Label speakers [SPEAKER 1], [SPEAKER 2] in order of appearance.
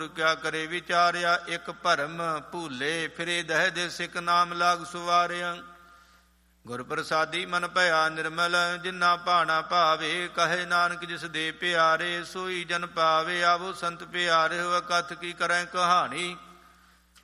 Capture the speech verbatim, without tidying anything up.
[SPEAKER 1] ਕਿਆ ਕਰੇ ਵਿਚਾਰਿਆ, ਇੱਕ ਭਰਮ ਭੂਲੇ ਫਿਰੇ ਦਹਿ ਦੇ ਸਿੱਖ ਨਾਮ ਲਾਗ ਸੁਵਾਰਿਆ। ਗੁਰ ਪ੍ਰਸਾਦੀ ਮਨ ਭਇਆ ਨਿਰਮਲ, ਜਿਨਾ ਭਾਣਾ ਭਾਵੇ ਕਹੇ ਨਾਨਕ ਜਿਸ ਦੇ ਪਿਆਰੇ। ਸੋਈ ਜਨ ਪਾਵੇ ਆਵੋ ਸੰਤ ਪਿਆਰੇ, ਹੋਵੇ ਕਥ ਕੀ ਕਰੈ ਕਹਾਣੀ।